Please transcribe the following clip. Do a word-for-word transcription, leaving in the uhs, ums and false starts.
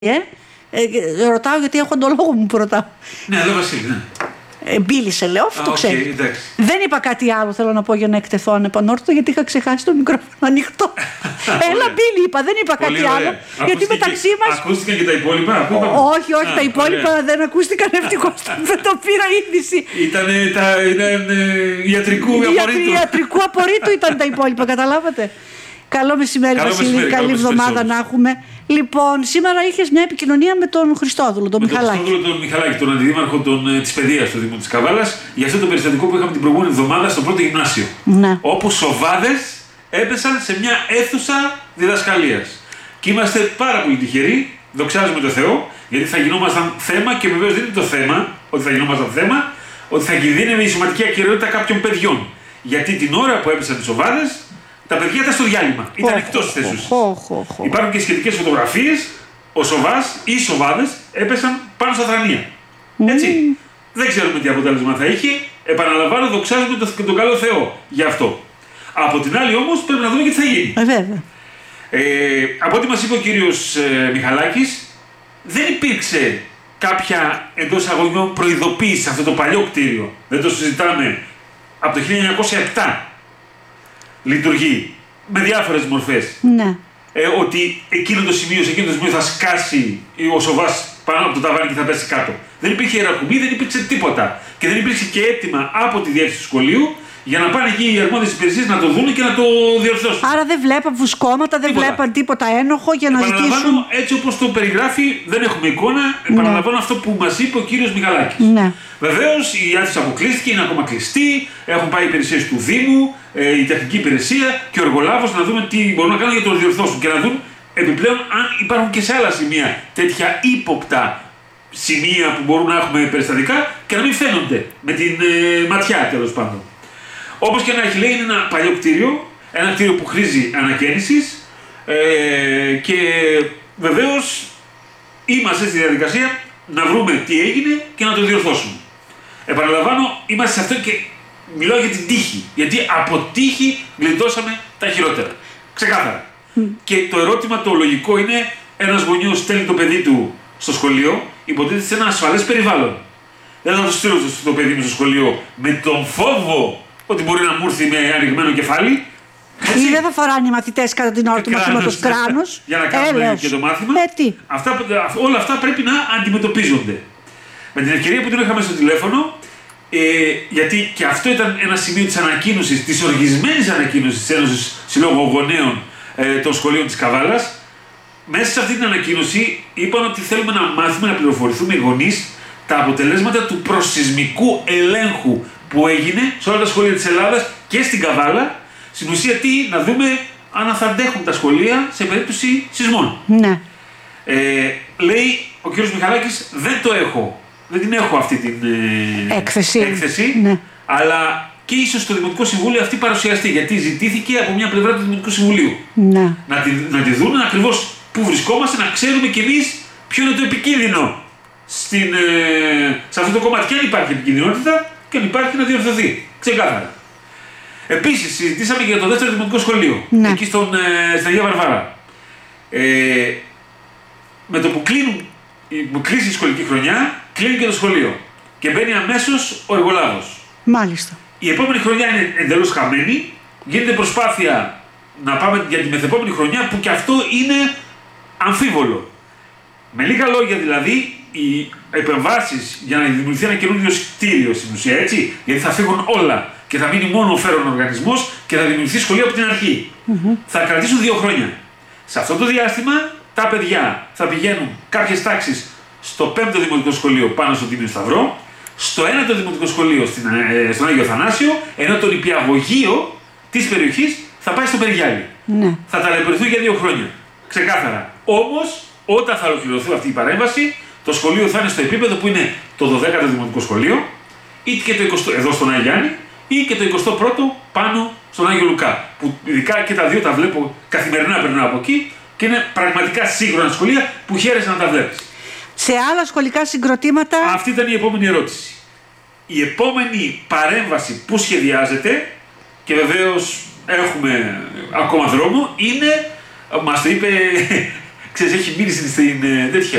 Ε, ε, ρωτάω γιατί έχω τον λόγο μου που ρωτάω. Ναι, εδώ Βασίλη, ναι. Ε, Μπίλη σε λέω, αυτό το ξέρει. Okay, δεν είπα κάτι άλλο, θέλω να πω, για να εκτεθώ ανεπανόρθωτα, γιατί είχα ξεχάσει το μικρόφωνο ανοιχτό. Έλα, Μπίλη, είπα, δεν είπα πολύ κάτι ωραία. άλλο. Ακούστηκε, γιατί μεταξύ μας. Ακούστηκαν και τα υπόλοιπα. Όχι, όχι, Α, τα υπόλοιπα ωραία. Δεν ακούστηκαν, ευτυχώς. Δεν το πήρα είδηση. Ήταν τα ήταν, ε, ιατρικού απορρίτου. Ιατρικού απορρίτου ήταν τα υπόλοιπα, καταλάβατε. Καλό μεσημέρι, καλό Βασίλη. μεσημέρι, καλή εβδομάδα να έχουμε. Λοιπόν, σήμερα είχες μια επικοινωνία με τον Χριστόδουλο, τον με Μιχαλάκη. Τον Χριστόδουλο, τον Μιχαλάκη, τον αντιδήμαρχο της παιδείας του Δήμου της Καβάλας, για αυτό το περιστατικό που είχαμε την προηγούμενη εβδομάδα στο πρώτο γυμνάσιο. Ναι. Όπου σοβάδες έπεσαν σε μια αίθουσα διδασκαλίας. Και είμαστε πάρα πολύ τυχεροί, δοξάζουμε τον Θεό, γιατί θα γινόμασταν θέμα και βεβαίως δεν είναι το θέμα ότι θα γινόμασταν θέμα, ότι θα κινδύνευε η σωματική ακεραιότητα κάποιων παιδιών. Γιατί την ώρα που έπεσαν οι σοβάδες, τα παιδιά ήταν στο διάλειμμα. Ήταν εκτός της θέσης. Υπάρχουν και σχετικές φωτογραφίες. Ο σοβάς ή οι σοβάδες έπεσαν πάνω στα θρανία. Έτσι. Mm. Δεν ξέρουμε τι αποτέλεσμα θα είχε. Επαναλαμβάνω, δοξάζουμε τον, τον καλό Θεό γι' αυτό. Από την άλλη όμως πρέπει να δούμε και τι θα γίνει. Ε, βέβαια. Ε, από ό,τι μας είπε ο κύριος ε, Μιχαλάκης, δεν υπήρξε κάποια εντός αγωγικών προειδοποίηση σε αυτό το παλιό κτίριο. Δεν το συζητάμε. Από το χίλια εννιακόσια επτά. Λειτουργεί με διάφορες μορφές. Ναι. Ε, ότι εκείνο το σημείο, σε εκείνο το σημείο θα σκάσει ο σοβάς πάνω από το ταβάνι και θα πέσει κάτω. Δεν υπήρχε ιεραρχομή, δεν υπήρξε τίποτα. Και δεν υπήρξε και αίτημα από τη διεύθυνση του σχολείου για να πάνε εκεί οι αρμόδιες υπηρεσίες να το δουν και να το διορθώσουν. Άρα δεν βλέπαν φουσκώματα, δεν τίποτα. βλέπαν τίποτα ένοχο για να ζητήσουν. Έτσι όπως το περιγράφει, δεν έχουμε εικόνα. Επαναλαμβάνω ναι. αυτό που μας είπε ο κύριος Μιχαλάκης. Ναι. Βεβαίως η αίθουσα αποκλείστηκε, είναι ακόμα κλειστή. Έχουν πάει οι υπηρεσίες του Δήμου, η τεχνική υπηρεσία και ο εργολάβος να δούμε τι μπορούν να κάνουν για να το διορθώσουν και να δουν επιπλέον αν υπάρχουν και σε άλλα σημεία τέτοια ύποπτα σημεία που μπορούν να έχουμε περιστατικά και να μην φαίνονται με την ε, ματιά τέλος πάντων. Όπως και να έχει, λέει, είναι ένα παλιό κτίριο, ένα κτίριο που χρήζει ανακαίνησης ε, και βεβαίως είμαστε στη διαδικασία να βρούμε τι έγινε και να το διορθώσουμε. Επαναλαμβάνω, είμαστε σε αυτό και μιλάω για την τύχη, γιατί από τύχη γλιτώσαμε τα χειρότερα. Ξεκάθαρα. Mm. Και το ερώτημα το λογικό είναι, ένας γονιός στέλνει το παιδί του στο σχολείο, υποτίθεται σε ένα ασφαλές περιβάλλον. Δεν θα το στείλω το παιδί μου στο σχολείο με τον φόβο ότι μπορεί να μου έρθει με ανοιγμένο κεφάλι. Ή δεν θα φοράνε οι μαθητές κατά την ώρα του μαθήματος κράνος. Για να κάνουμε Έλεος. και το μάθημα. Ε, αυτά, όλα αυτά πρέπει να αντιμετωπίζονται. Με την ευκαιρία που την είχαμε στο τηλέφωνο, ε, γιατί και αυτό ήταν ένα σημείο της ανακοίνωσης, της οργισμένης ανακοίνωσης της Ένωσης Συλλόγου Γονέων ε, των Σχολείων της Καβάλας, μέσα σε αυτή την ανακοίνωση είπαν ότι θέλουμε να μάθουμε, να πληροφορηθούμε οι γονείς τα αποτελέσματα του προσσεισμικού ελέγχου που έγινε σε όλα τα σχολεία της Ελλάδας και στην Καβάλα. Στην ουσία τι, να δούμε αν θα αντέχουν τα σχολεία σε περίπτωση σεισμών. Ναι. Ε, λέει ο κ. Μιχαλάκης, δεν το έχω, δεν την έχω αυτή την ε, έκθεση, έκθεση ναι. αλλά και ίσως το Δημοτικό Συμβούλιο αυτή παρουσιαστεί, γιατί ζητήθηκε από μια πλευρά του Δημοτικού Συμβουλίου. Ναι. Να τη, να τη δουν ακριβώς πού βρισκόμαστε, να ξέρουμε κι εμείς ποιο είναι το επικίνδυνο στην, ε, σε αυτό το κομμάτι. Και αν υπάρχει επικίνδυνοτητα και αν υπάρχει να διορθωθεί. Ξεκάθαρα. Επίσης, συζητήσαμε και για το δεύτερο δημοτικό σχολείο, ναι. εκεί στον, ε, στην Αγία Βαρβάρα. Ε, με το που κλείνουν, που κλείσει η σχολική χρονιά, κλείνει και το σχολείο. Και μπαίνει αμέσως ο εργολάβος. Μάλιστα. Η επόμενη χρονιά είναι εντελώς χαμένη. Γίνεται προσπάθεια να πάμε για τη μεθεπόμενη χρονιά, που και αυτό είναι αμφίβολο. Με λίγα λόγια δηλαδή, οι επεμβάσεις για να δημιουργηθεί ένα καινούριο κτίριο στην ουσία, έτσι, γιατί θα φύγουν όλα και θα μείνει μόνο ο φέρον οργανισμός και θα δημιουργηθεί σχολείο από την αρχή. Mm-hmm. Θα κρατήσουν δύο χρόνια. Σε αυτό το διάστημα τα παιδιά θα πηγαίνουν κάποιες τάξεις στο πέμπτο δημοτικό σχολείο πάνω στο Τίμιο Σταυρό, στο ένατο δημοτικό σχολείο στην, ε, στον Άγιο Θανάσιο, ενώ το νηπιαγωγείο της περιοχής θα πάει στο Περιγιάλι. Mm-hmm. Θα ταλαιπωρηθούν για δύο χρόνια. Ξεκάθαρα. Όμως, όταν θα ολοκληρωθεί αυτή η παρέμβαση, το σχολείο θα είναι στο επίπεδο που είναι το δωδέκατο δημοτικό σχολείο, ή και το εικοστό εδώ στον Άγιο Γιάννη, ή και το εικοστό πρώτο πάνω στον Άγιο Λουκά. Που ειδικά και τα δύο τα βλέπω καθημερινά, περνάω από εκεί και είναι πραγματικά σύγχρονα σχολεία που χαίρεσαι να τα βλέπεις. Σε άλλα σχολικά συγκροτήματα. Αυτή ήταν η επόμενη ερώτηση. Η επόμενη παρέμβαση που σχεδιάζεται, και βεβαίως έχουμε ακόμα δρόμο, είναι, μας το είπε ξέρεις, έχει μείνει στην, στην ε, τέτοια.